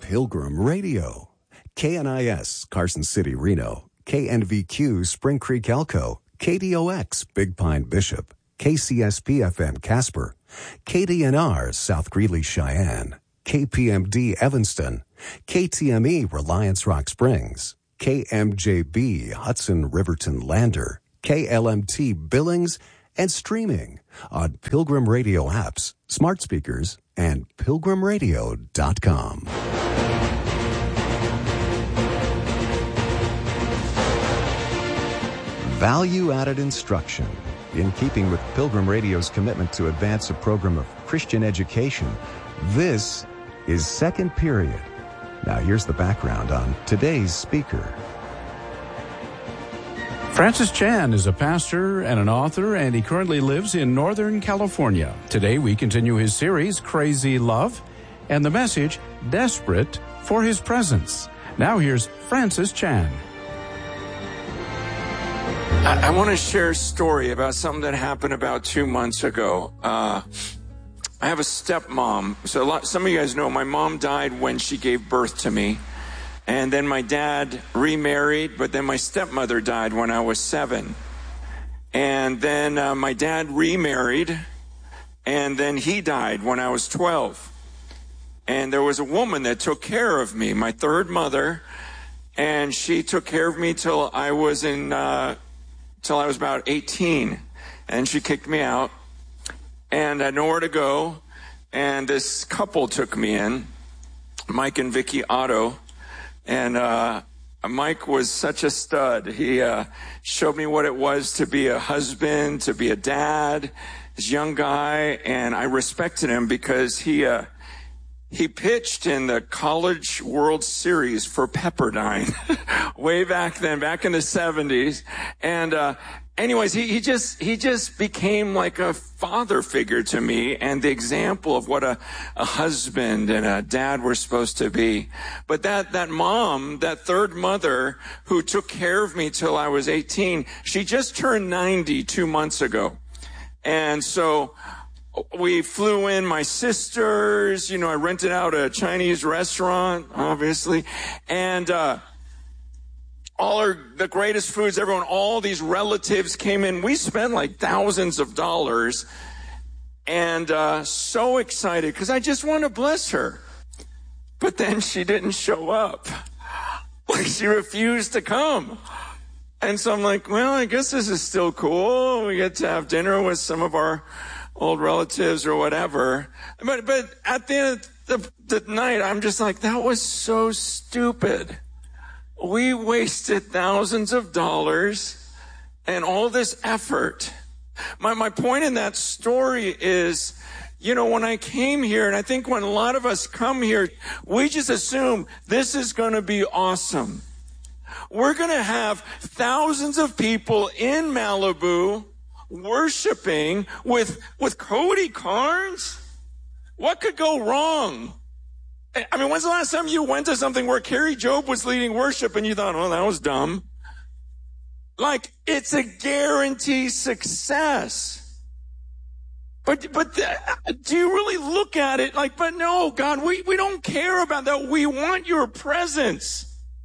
Pilgrim Radio. KNIS, Carson City, Reno. KNVQ, Spring Creek, Elko. KDOX, Big Pine, Bishop. KCSP-FM, Casper. KDNR, South Greeley, Cheyenne. KPMD, Evanston. KTME, Reliance Rock Springs. KMJB, Hudson Riverton Lander. KLMT, Billings, and streaming on Pilgrim Radio apps, smart speakers, and pilgrimradio.com. Value-added instruction. In keeping with Pilgrim Radio's commitment to advance a program of Christian education, this is Second Period. Now here's the background on today's speaker. Francis Chan is a pastor and an author, and he currently lives in Northern California. Today we continue his series, Crazy Love, and the message, Desperate for His Presence. Now here's Francis Chan. I want to share a story about something that happened about 2 months ago. I have a stepmom. So some of you guys know my mom died when she gave birth to me. And then my dad remarried, but then my stepmother died when I was 7. And then my dad remarried, and then he died when I was 12. And there was a woman that took care of me, my third mother, and she took care of me till I was about 18. And she kicked me out, and I had nowhere to go. And this couple took me in, Mike and Vicky Otto. And Mike was such a stud. He showed me what it was to be a husband, to be a dad, this young guy, and I respected him because he pitched in the College World Series for Pepperdine way back then, back in the 70s. And anyways, he just became like a father figure to me and the example of what a husband and a dad were supposed to be. But that mom, that third mother who took care of me till I was 18, she just turned 90 2 months ago. And so we flew in my sisters, I rented out a Chinese restaurant, obviously, and the greatest foods, everyone, all these relatives came in. We spent like thousands of dollars, and so excited because I just want to bless her. But then she didn't show up. Like, she refused to come. And so I'm like, well, I guess this is still cool. We get to have dinner with some of our old relatives or whatever. But at the end of the night, I'm just like, that was so stupid. We wasted thousands of dollars and all this effort. My point in that story is, when I came here, and I think when a lot of us come here, we just assume this is going to be awesome. We're going to have thousands of people in Malibu worshiping with Cody Carnes? What could go wrong? I mean, when's the last time you went to something where Carrie Job was leading worship and you thought, oh, that was dumb? Like, it's a guaranteed success. But do you really look at it like, but no, God, we don't care about that. We want your presence.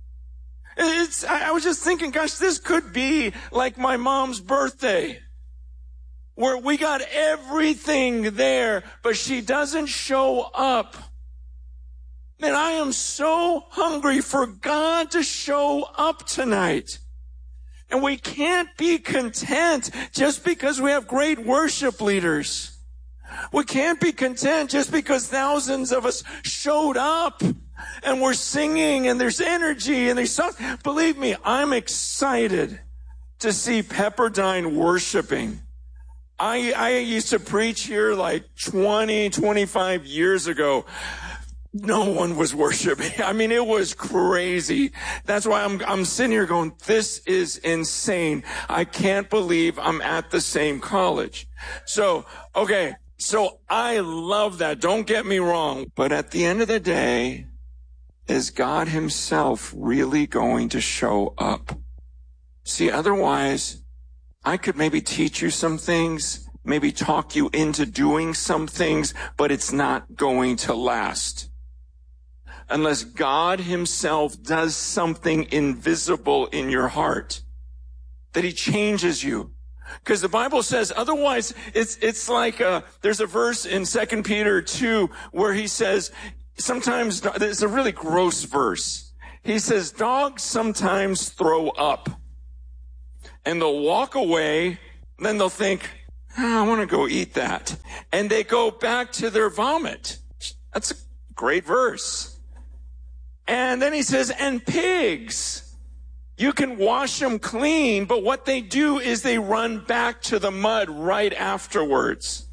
I was just thinking, gosh, this could be like my mom's birthday, where we got everything there, but she doesn't show up. And I am so hungry for God to show up tonight. And we can't be content just because we have great worship leaders. We can't be content just because thousands of us showed up and we're singing and there's energy and there's something. Believe me, I'm excited to see Pepperdine worshiping. I used to preach here like 25 years ago. No one was worshiping. I mean, it was crazy. That's why I'm sitting here going, this is insane. I can't believe I'm at the same college. So I love that. Don't get me wrong. But at the end of the day, is God himself really going to show up? See, otherwise, I could maybe teach you some things, maybe talk you into doing some things, but it's not going to last. unless God himself does something invisible in your heart, that he changes you. Because the Bible says otherwise it's like there's a verse in 2 Peter 2 where he says sometimes, it's a really gross verse. He says dogs sometimes throw up and they'll walk away, then they'll think, I want to go eat that. And they go back to their vomit. That's a great verse. And then he says, and pigs, you can wash them clean, but what they do is they run back to the mud right afterwards.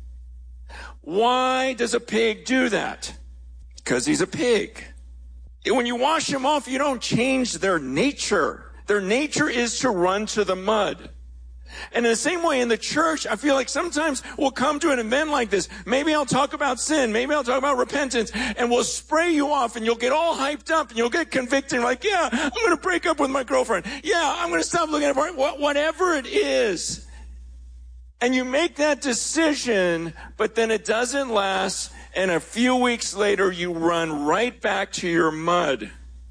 Why does a pig do that? Because he's a pig. When you wash them off, you don't change their nature. Their nature is to run to the mud. And in the same way in the church, I feel like sometimes we'll come to an event like this. Maybe I'll talk about sin. Maybe I'll talk about repentance. And we'll spray you off and you'll get all hyped up and you'll get convicted. Like, yeah, I'm going to break up with my girlfriend. Yeah, I'm going to stop looking at her. Whatever it is. And you make that decision, but then it doesn't last. And a few weeks later, you run right back to your mud.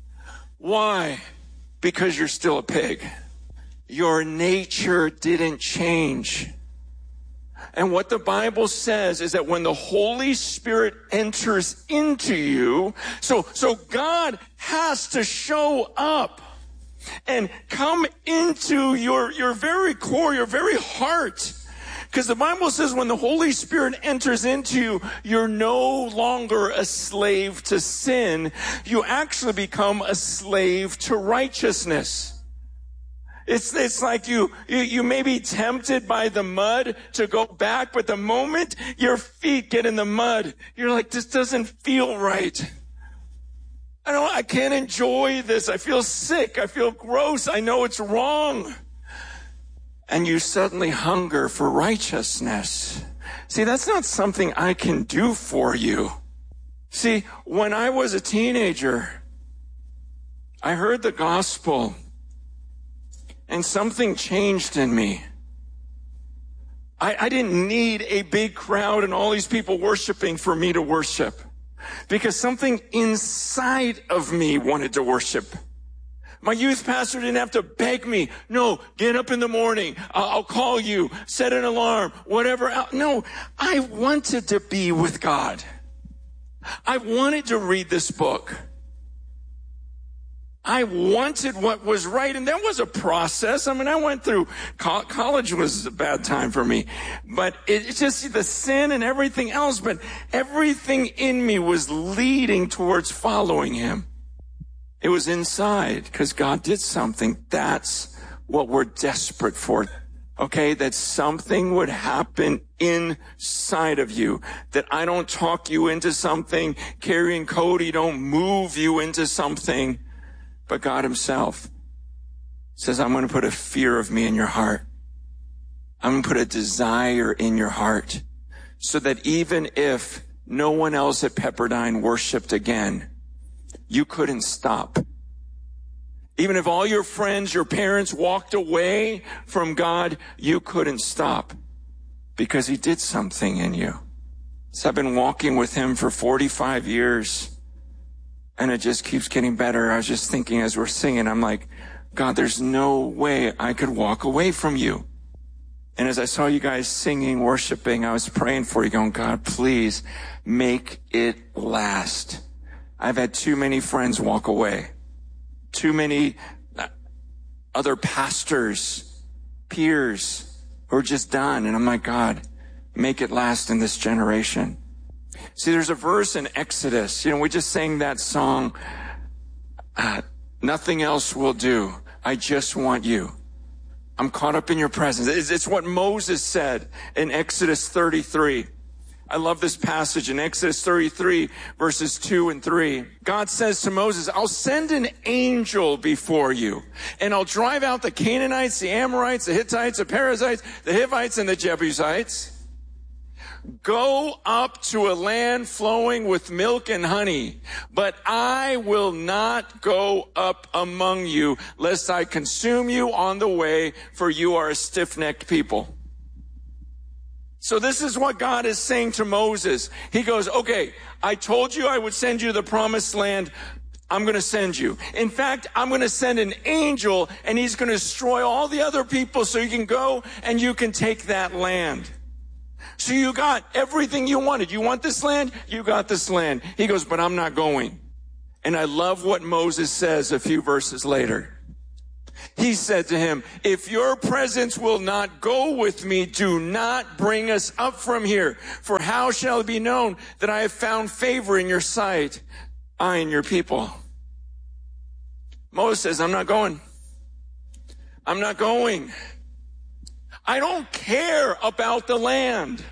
Why? Because you're still a pig. Your nature didn't change. And what the Bible says is that when the Holy Spirit enters into you, so God has to show up and come into your very core, your very heart. Because the Bible says when the Holy Spirit enters into you, you're no longer a slave to sin. You actually become a slave to righteousness. It's like you may be tempted by the mud to go back, but the moment your feet get in the mud, you're like, this doesn't feel right. I can't enjoy this. I feel sick. I feel gross. I know it's wrong. And you suddenly hunger for righteousness. See, that's not something I can do for you. See, when I was a teenager, I heard the gospel. And something changed in me. I didn't need a big crowd and all these people worshiping for me to worship. Because something inside of me wanted to worship. My youth pastor didn't have to beg me. No, get up in the morning. I'll call you. Set an alarm. Whatever. No, I wanted to be with God. I wanted to read this book. I wanted what was right, and that was a process. I mean, I went through college was a bad time for me, but it's just the sin and everything else, but everything in me was leading towards following him. It was inside because God did something. That's what we're desperate for. Okay, that something would happen inside of you, that I don't talk you into something, Carrie and Cody don't move you into something. But God himself says, I'm going to put a fear of me in your heart. I'm going to put a desire in your heart so that even if no one else at Pepperdine worshiped again, you couldn't stop. Even if all your friends, your parents walked away from God, you couldn't stop because he did something in you. So I've been walking with him for 45 years. And it just keeps getting better. I was just thinking as we're singing, I'm like, God, there's no way I could walk away from you. And as I saw you guys singing, worshiping, I was praying for you, going, God, please make it last. I've had too many friends walk away. Too many other pastors, peers who are just done. And I'm like, God, make it last in this generation. See, there's a verse in Exodus. We just sang that song, nothing else will do. I just want you. I'm caught up in your presence. It's what Moses said in Exodus 33. I love this passage in Exodus 33, verses 2 and 3. God says to Moses, I'll send an angel before you, and I'll drive out the Canaanites, the Amorites, the Hittites, the Perizzites, the Hivites, and the Jebusites. Go up to a land flowing with milk and honey, but I will not go up among you, lest I consume you on the way, for you are a stiff-necked people. So this is what God is saying to Moses. He goes, okay, I told you I would send you the promised land, I'm going to send you. In fact, I'm going to send an angel, and he's going to destroy all the other people so you can go and you can take that land. So you got everything you wanted. You want this land? You got this land. He goes, but I'm not going. And I love what Moses says a few verses later. He said to him, if your presence will not go with me, do not bring us up from here. For how shall it be known that I have found favor in your sight, I and your people? Moses says, I'm not going. I'm not going. I don't care about the land.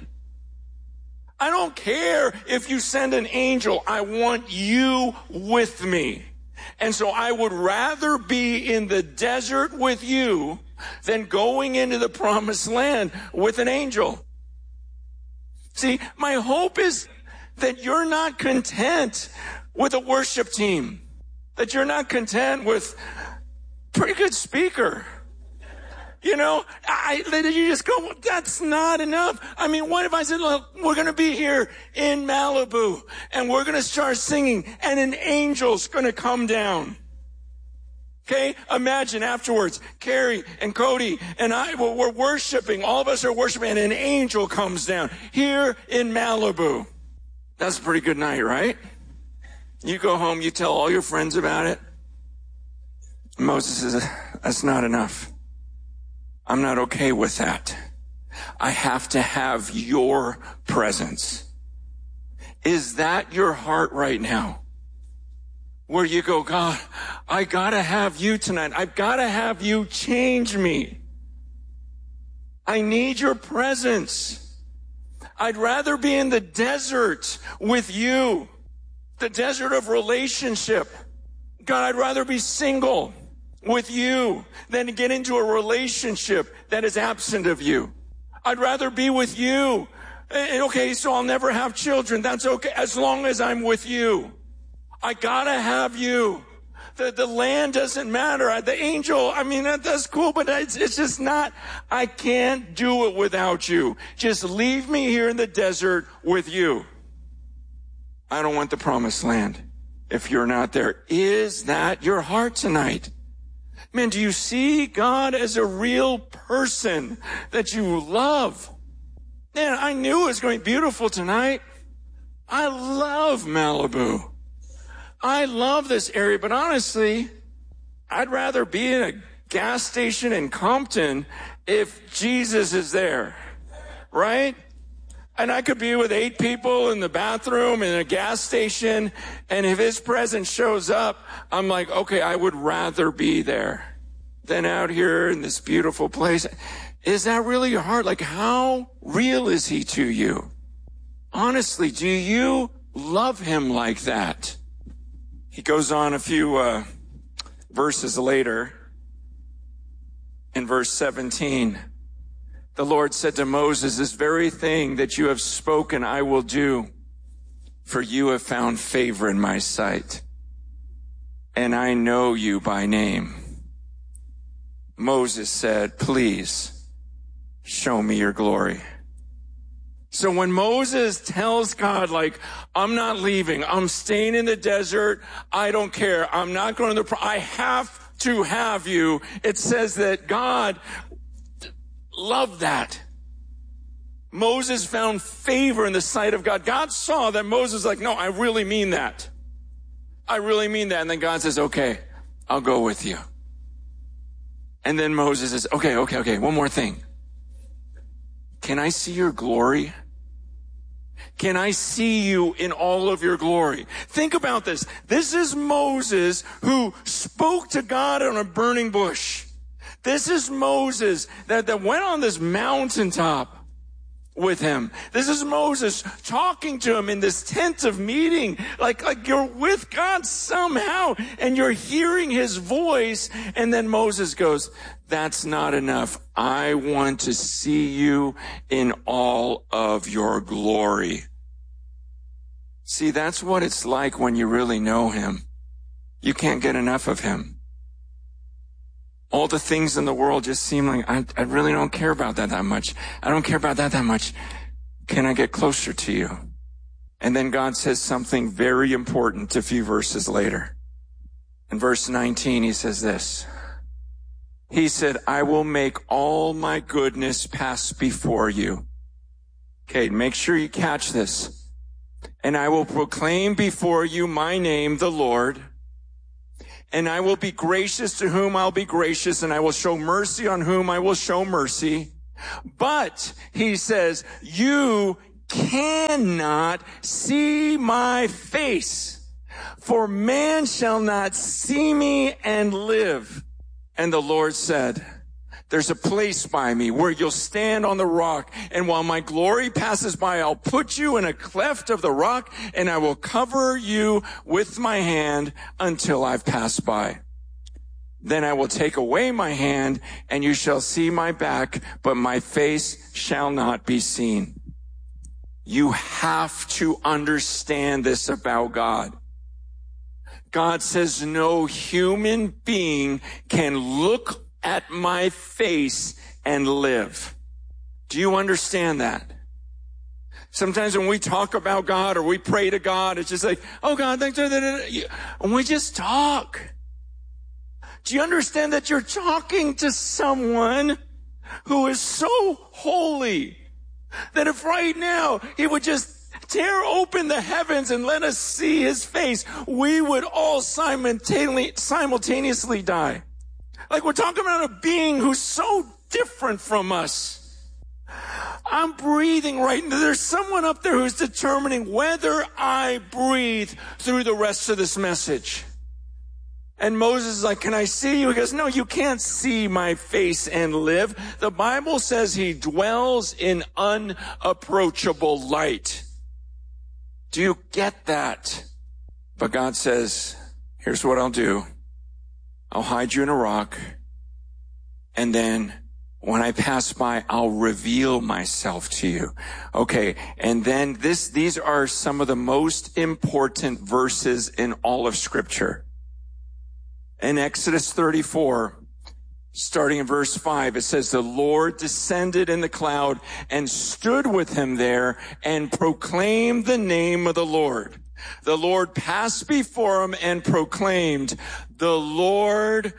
I don't care if you send an angel. I want you with me. And so I would rather be in the desert with you than going into the promised land with an angel. See, my hope is that you're not content with a worship team, that you're not content with a pretty good speaker. You know, you just go, that's not enough. I mean, what if I said, look, we're going to be here in Malibu and we're going to start singing and an angel's going to come down. Okay? Imagine afterwards, Carrie and Cody and I, we're worshiping. All of us are worshiping and an angel comes down here in Malibu. That's a pretty good night, right? You go home, you tell all your friends about it. Moses says, that's not enough. I'm not okay with that. I have to have your presence. Is that your heart right now? Where you go, God, I gotta have you tonight. I've gotta have you change me. I need your presence. I'd rather be in the desert with you. The desert of relationship. God, I'd rather be single with you than to get into a relationship that is absent of you. I'd rather be with you. Okay, so I'll never have children. That's okay as long as I'm with you. I gotta have you. The land doesn't matter. The angel, I mean, that's cool, but it's just not, I can't do it without you. Just leave me here in the desert with you. I don't want the promised land if you're not there. Is that your heart tonight? Man, do you see God as a real person that you love? Man, I knew it was going to be beautiful tonight. I love Malibu. I love this area, but honestly, I'd rather be in a gas station in Compton if Jesus is there, right? And I could be with 8 people in the bathroom in a gas station, and if his presence shows up, I'm like, okay, I would rather be there than out here in this beautiful place. Is that really your heart? Like, how real is he to you? Honestly, do you love him like that? He goes on a few verses later. In verse 17, the Lord said to Moses, this very thing that you have spoken, I will do, for you have found favor in my sight, and I know you by name. Moses said, please show me your glory. So when Moses tells God, like, I'm not leaving, I'm staying in the desert, I don't care, I'm not going to I have to have you, it says that God loved that. Moses found favor in the sight of God. God saw that Moses was like, no, I really mean that. I really mean that. And then God says, okay, I'll go with you. And then Moses says, okay, one more thing. Can I see your glory? Can I see you in all of your glory? Think about this. This is Moses who spoke to God on a burning bush. This is Moses that went on this mountaintop with him. This is Moses talking to him in this tent of meeting, like you're with God somehow and you're hearing his voice. And then Moses goes, that's not enough. I want to see you in all of your glory. See, that's what it's like when you really know him. You can't get enough of him. All the things in the world just seem like, I really don't care about that much. I don't care about that much. Can I get closer to you? And then God says something very important a few verses later. In verse 19, he says this. He said, I will make all my goodness pass before you. Okay, make sure you catch this. And I will proclaim before you my name, the Lord. And I will be gracious to whom I'll be gracious, and I will show mercy on whom I will show mercy. But, he says, you cannot see my face. For man shall not see me and live. And the Lord said, there's a place by me where you'll stand on the rock. And while my glory passes by, I'll put you in a cleft of the rock, and I will cover you with my hand until I've passed by. Then I will take away my hand, and you shall see my back, but my face shall not be seen. You have to understand this about God. God says no human being can look at my face and live. Do you understand that? Sometimes when we talk about God or we pray to God, it's just like, oh God, thanks. And we just talk. Do you understand that you're talking to someone who is so holy that if right now he would just tear open the heavens and let us see his face, we would all simultaneously die. Like we're talking about a being who's so different from us. I'm breathing right now. There's someone up there who's determining whether I breathe through the rest of this message. And Moses is like, can I see you? He goes, no, you can't see my face and live. The Bible says he dwells in unapproachable light. Do you get that? But God says, here's what I'll do. I'll hide you in a rock. And then when I pass by, I'll reveal myself to you. Okay. And then these are some of the most important verses in all of Scripture. In Exodus 34, starting in verse 5, it says, the Lord descended in the cloud and stood with him there and proclaimed the name of the Lord. The Lord passed before him and proclaimed, the Lord,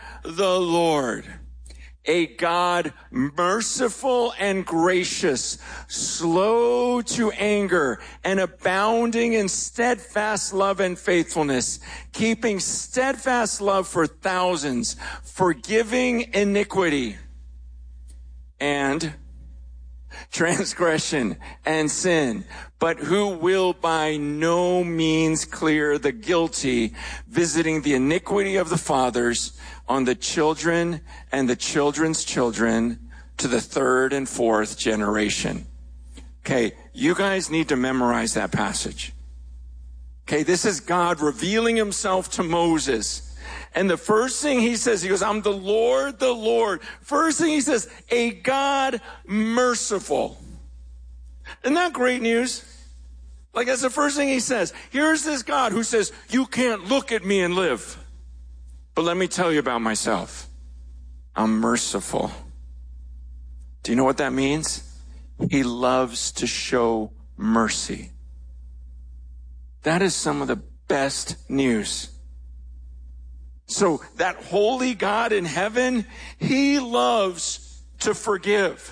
a God merciful and gracious, slow to anger, and abounding in steadfast love and faithfulness, keeping steadfast love for thousands, forgiving iniquity and transgression and sin, but who will by no means clear the guilty, visiting the iniquity of the fathers on the children and the children's children to the third and fourth generation. Okay, you guys need to memorize that passage. Okay, this is God revealing himself to Moses. And the first thing he says, he goes, I'm the Lord, the Lord. First thing he says, a God merciful. Isn't that great news? Like that's the first thing he says. Here's this God who says, you can't look at me and live. But let me tell you about myself. I'm merciful. Do you know what that means? He loves to show mercy. That is some of the best news. So that holy God in heaven, he loves to forgive.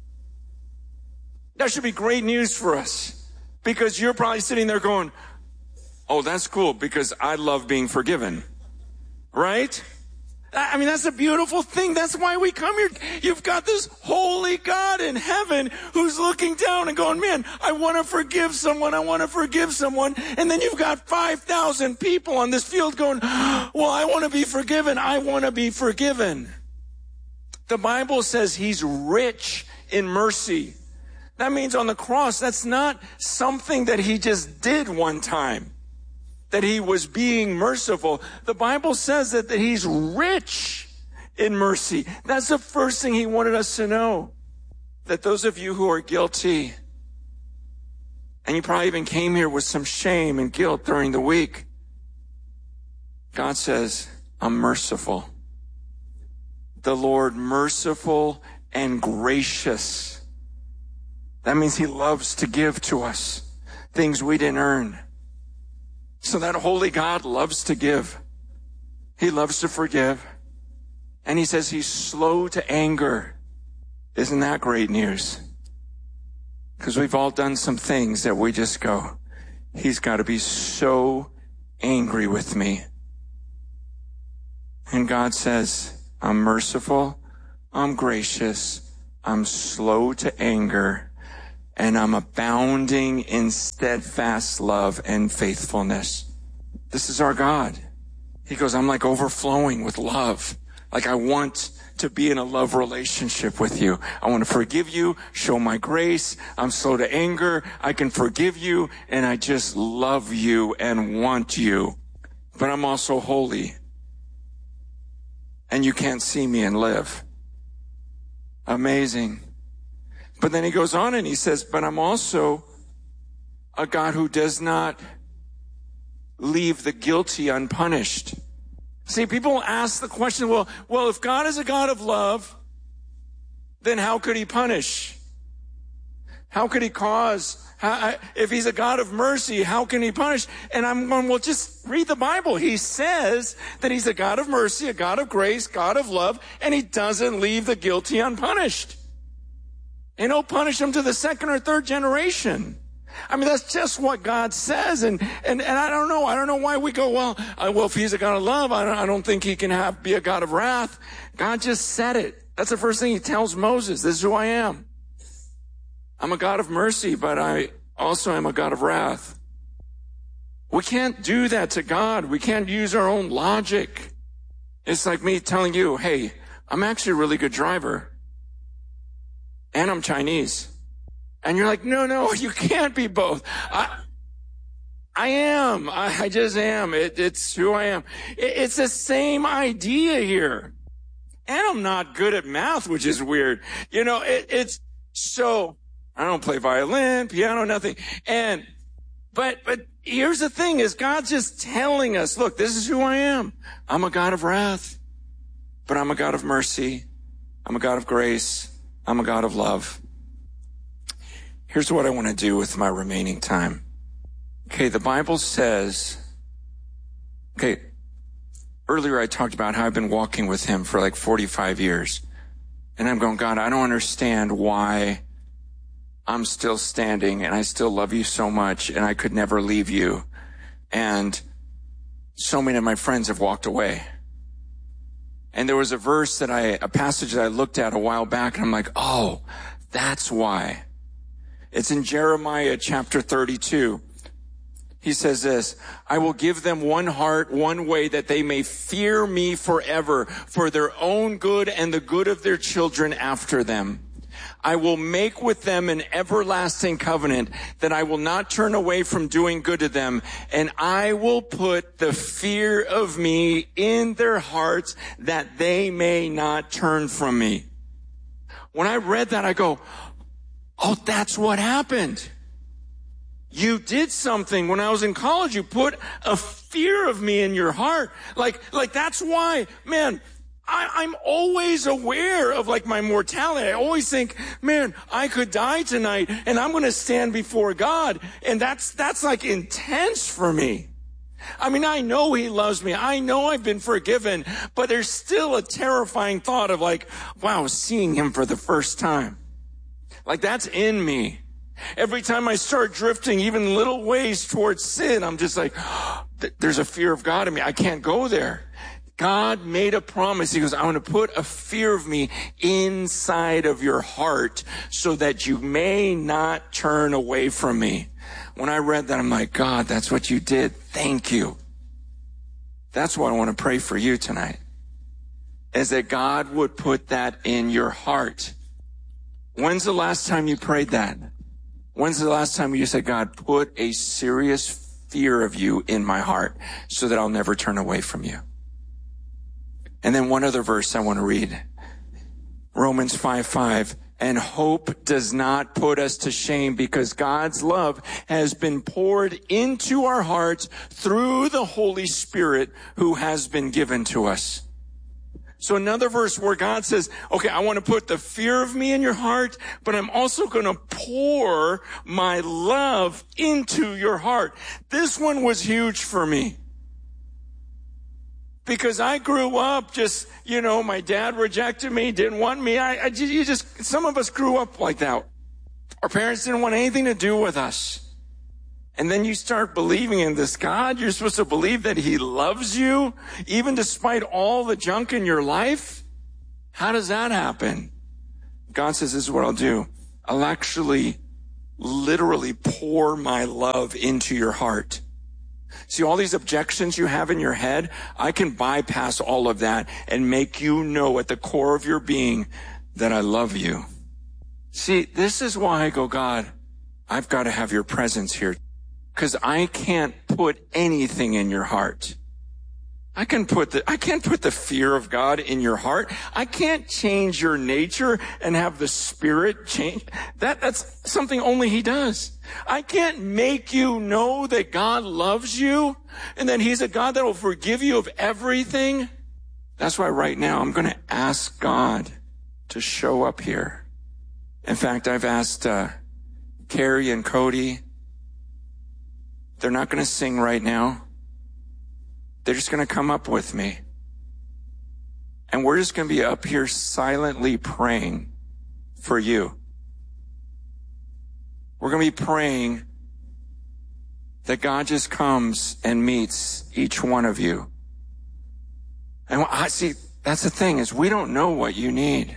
That should be great news for us, because you're probably sitting there going, oh, that's cool because I love being forgiven. Right? I mean, that's a beautiful thing. That's why we come here. You've got this holy God in heaven who's looking down and going, man, I want to forgive someone. I want to forgive someone. And then you've got 5,000 people on this field going, well, I want to be forgiven. I want to be forgiven. The Bible says he's rich in mercy. That means on the cross, that's not something that he just did one time, that he was being merciful. The Bible says that he's rich in mercy. That's the first thing he wanted us to know. That those of you who are guilty, and you probably even came here with some shame and guilt during the week, God says, I'm merciful. The Lord merciful and gracious. That means he loves to give to us things we didn't earn. So that holy God loves to give. He loves to forgive. And he says he's slow to anger. Isn't that great news? Because we've all done some things that we just go, he's got to be so angry with me. And God says, I'm merciful, I'm gracious, I'm slow to anger, and I'm abounding in steadfast love and faithfulness. This is our God. He goes, I'm like overflowing with love. Like I want to be in a love relationship with you. I want to forgive you, show my grace. I'm slow to anger. I can forgive you, and I just love you and want you. But I'm also holy. And you can't see me and live. Amazing. But then he goes on and he says, but I'm also a God who does not leave the guilty unpunished. See, people ask the question, well, if God is a God of love, then how could he punish? How could he cause? If he's a God of mercy, how can he punish? And I'm going, well, just read the Bible. He says that he's a God of mercy, a God of grace, God of love, and he doesn't leave the guilty unpunished. And he'll punish them to the second or third generation. I mean, that's just what God says. And I don't know. I don't know why we go, well, if he's a God of love, I don't think he can be a God of wrath. God just said it. That's the first thing he tells Moses. This is who I am. I'm a God of mercy, but I also am a God of wrath. We can't do that to God. We can't use our own logic. It's like me telling you, hey, I'm actually a really good driver. And I'm Chinese. And you're like, no, you can't be both. I am. I just am. It's who I am. It's the same idea here. And I'm not good at math, which is weird. You know, it's so, I don't play violin, piano, nothing. But here's the thing is God's just telling us, look, this is who I am. I'm a God of wrath, but I'm a God of mercy. I'm a God of grace. I'm a God of love. Here's what I want to do with my remaining time. Okay, the Bible says, earlier I talked about how I've been walking with him for like 45 years. And I'm going, God, I don't understand why I'm still standing and I still love you so much and I could never leave you. And so many of my friends have walked away. And there was a passage that I looked at a while back and I'm like, oh, that's why. It's in Jeremiah chapter 32. He says this, I will give them one heart, one way, that they may fear me forever, for their own good and the good of their children after them. I will make with them an everlasting covenant, that I will not turn away from doing good to them, and I will put the fear of me in their hearts, that they may not turn from me. When I read that, I go, oh, that's what happened. You did something when I was in college. You put a fear of me in your heart. Like that's why, man, I'm always aware of like my mortality. I always think, man, I could die tonight and I'm going to stand before God. And that's like intense for me. I mean, I know he loves me. I know I've been forgiven, but there's still a terrifying thought of like, wow, seeing him for the first time. Like that's in me. Every time I start drifting even little ways towards sin, I'm just like, there's a fear of God in me. I can't go there. God made a promise. He goes, I want to put a fear of me inside of your heart so that you may not turn away from me. When I read that, I'm like, God, that's what you did. Thank you. That's what I want to pray for you tonight, is that God would put that in your heart. When's the last time you prayed that? When's the last time you said, God, put a serious fear of you in my heart so that I'll never turn away from you? And then one other verse I want to read. Romans 5:5. And hope does not put us to shame, because God's love has been poured into our hearts through the Holy Spirit who has been given to us. So another verse where God says, okay, I want to put the fear of me in your heart, but I'm also going to pour my love into your heart. This one was huge for me. Because I grew up just, my dad rejected me, didn't want me. Some of us grew up like that. Our parents didn't want anything to do with us. And then you start believing in this God. You're supposed to believe that he loves you, even despite all the junk in your life. How does that happen? God says, this is what I'll do. I'll actually literally pour my love into your heart. See, all these objections you have in your head, I can bypass all of that and make you know at the core of your being that I love you. See, this is why I go, God, I've got to have your presence here. Because I can't put anything in your heart. I can't put the fear of God in your heart. I can't change your nature and have the Spirit change. That's something only he does. I can't make you know that God loves you and that he's a God that will forgive you of everything. That's why right now I'm going to ask God to show up here. In fact, I've asked Carrie and Cody. They're not going to sing right now. They're just going to come up with me. And we're just going to be up here silently praying for you. We're going to be praying that God just comes and meets each one of you. And I see, that's the thing, is we don't know what you need.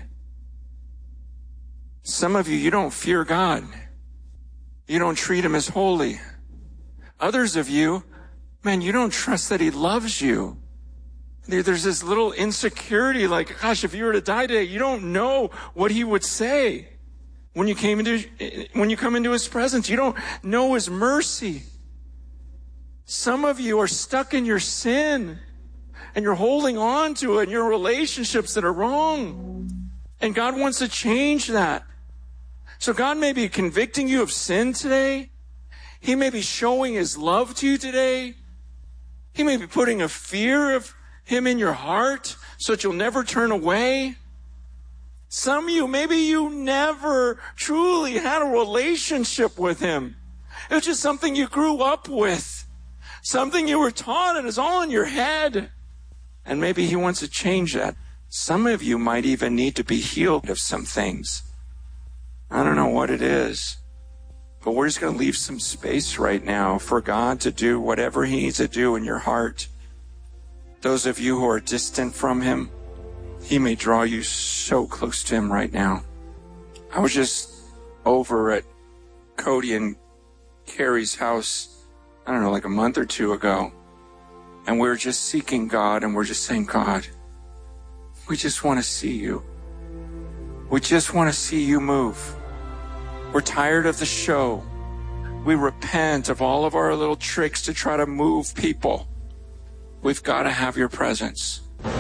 Some of you, you don't fear God. You don't treat him as holy. Others of you, man, you don't trust that he loves you. There's this little insecurity like, gosh, if you were to die today, you don't know what he would say when you come into his presence. You don't know his mercy. Some of you are stuck in your sin and you're holding on to it in your relationships that are wrong. And God wants to change that. So God may be convicting you of sin today. He may be showing his love to you today. He may be putting a fear of him in your heart so that you'll never turn away. Some of you, maybe you never truly had a relationship with him. It was just something you grew up with, something you were taught, and it's all in your head. And maybe he wants to change that. Some of you might even need to be healed of some things. I don't know what it is, but we're just going to leave some space right now for God to do whatever he needs to do in your heart. Those of you who are distant from him, he may draw you so close to him right now. I was just over at Cody and Carrie's house, I don't know, like a month or two ago. And we were just seeking God, and we're just saying, God, we just want to see you. We just want to see you move. We're tired of the show. We repent of all of our little tricks to try to move people. We've got to have your presence.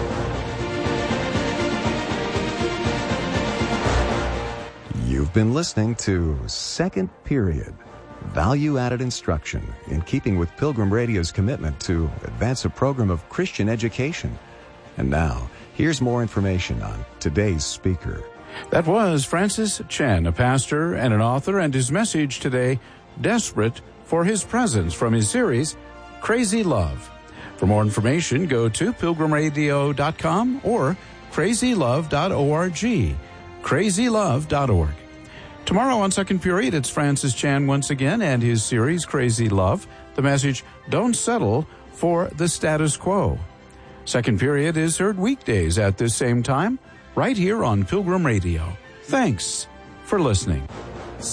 You've been listening to Second Period, value-added instruction in keeping with Pilgrim Radio's commitment to advance a program of Christian education. And now, here's more information on today's speaker. That was Francis Chan, a pastor and an author, and his message today, Desperate for His Presence, from his series, Crazy Love. For more information, go to pilgrimradio.com or crazylove.org, crazylove.org. Tomorrow on Second Period, it's Francis Chan once again and his series, Crazy Love. The message, Don't Settle for the Status Quo. Second Period is heard weekdays at this same time, right here on Pilgrim Radio. Thanks for listening.